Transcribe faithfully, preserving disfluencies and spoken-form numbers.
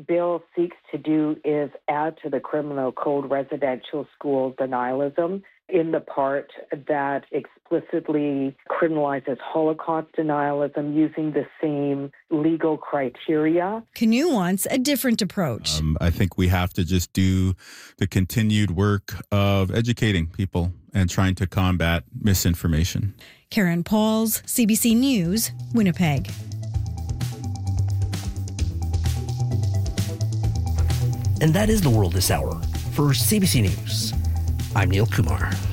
bill seeks to do is add to the criminal code residential school denialism in the part that explicitly criminalizes Holocaust denialism using the same legal criteria. Canoe wants a different approach. Um, I think we have to just do the continued work of educating people and trying to combat misinformation. Karen Pauls, C B C News, Winnipeg. And that is the world this hour. For C B C News, I'm Neil Kumar.